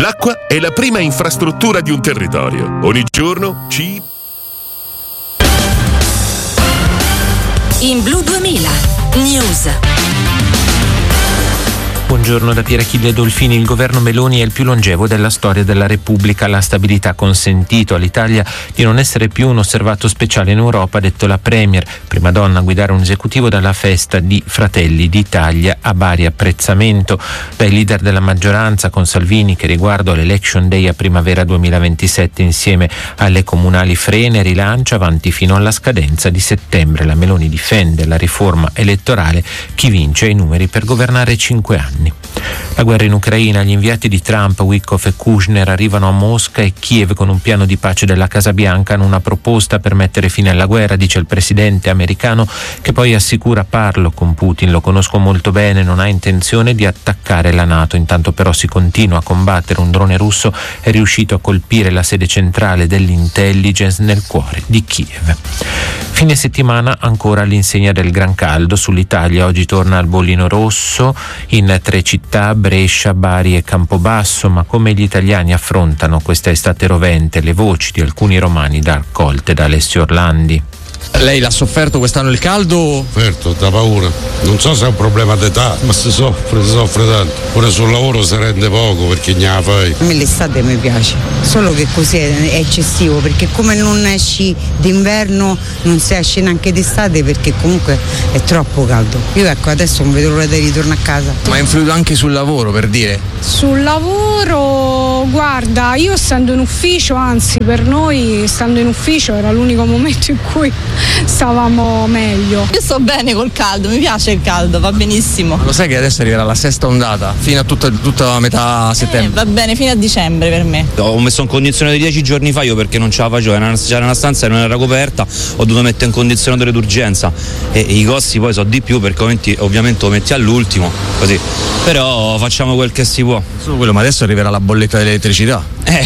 L'acqua è la prima infrastruttura di un territorio. Ogni giorno ci... In Blu 2000 News. Buongiorno da Pier Achille Dolfini. Il governo Meloni è il più longevo della storia della Repubblica. La stabilità ha consentito all'Italia di non essere più un osservato speciale in Europa, ha detto la Premier, prima donna a guidare un esecutivo dalla festa di Fratelli d'Italia a Bari. Apprezzamento dai leader della maggioranza, con Salvini che riguardo all'Election Day a primavera 2027 insieme alle comunali frena e rilancia avanti fino alla scadenza di settembre. La Meloni difende la riforma elettorale, chi vince i numeri per governare 5 anni. La guerra in Ucraina, gli inviati di Trump, Witkoff e Kushner arrivano a Mosca e Kiev con un piano di pace della Casa Bianca, hanno una proposta per mettere fine alla guerra, dice il presidente americano, che poi assicura: parlo con Putin, lo conosco molto bene, non ha intenzione di attaccare la NATO. Intanto però si continua a combattere. Un drone russo è riuscito a colpire la sede centrale dell'intelligence nel cuore di Kiev. Fine settimana ancora all'insegna del gran caldo sull'Italia. Oggi torna al bollino rosso in 3 città, Brescia, Bari e Campobasso. Ma come gli italiani affrontano questa estate rovente? Le voci di alcuni romani da raccolte da Alessio Orlandi. Lei l'ha sofferto quest'anno il caldo? Sofferto, da paura. Non so se è un problema d'età, ma si soffre tanto. Pure sul lavoro si rende poco perché ne la fai. A me l'estate mi piace, solo che così è eccessivo, perché come non esci d'inverno non si esce neanche d'estate, perché comunque è troppo caldo. Io ecco, adesso non vedo l'ora di ritornare a casa. Ma ha influito anche sul lavoro, per dire? Sul lavoro, guarda, io stando in ufficio, anzi per noi stando in ufficio era l'unico momento in cui stavamo meglio. Io sto bene col caldo, mi piace il caldo, va benissimo. Ma lo sai che adesso arriverà la sesta ondata, fino a tutta la metà settembre? Va bene, fino a dicembre per me. Ho messo in condizione di 10 giorni fa io perché non ce la facevo, c'era una stanza che non era coperta, ho dovuto mettere in condizionatore d'urgenza e i costi poi sono di più perché ovviamente lo metti all'ultimo, così. Però facciamo quel che si può. Solo quello, ma adesso arriverà la bolletta dell'elettricità.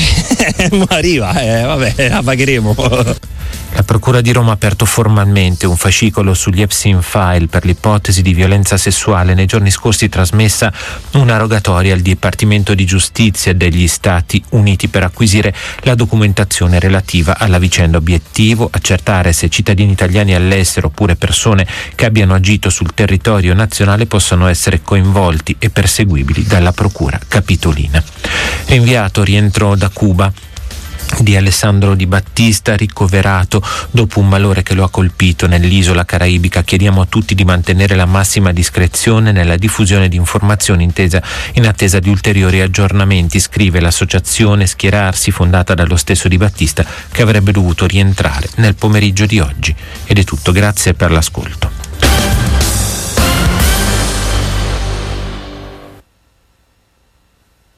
Arriva, vabbè, la pagheremo. La Procura di Roma ha aperto formalmente un fascicolo sugli Epstein File per l'ipotesi di violenza sessuale. Nei giorni scorsi trasmessa una rogatoria al Dipartimento di Giustizia degli Stati Uniti per acquisire la documentazione relativa alla vicenda. Obiettivo: accertare se cittadini italiani all'estero oppure persone che abbiano agito sul territorio nazionale possono essere coinvolti e perseguibili dalla Procura Capitolina. Rinviato rientro da Cuba di Alessandro Di Battista, ricoverato dopo un malore che lo ha colpito nell'isola caraibica. Chiediamo a tutti di mantenere la massima discrezione nella diffusione di informazioni in attesa di ulteriori aggiornamenti, scrive l'associazione Schierarsi, fondata dallo stesso Di Battista, che avrebbe dovuto rientrare nel pomeriggio di oggi. Ed è tutto, grazie per l'ascolto.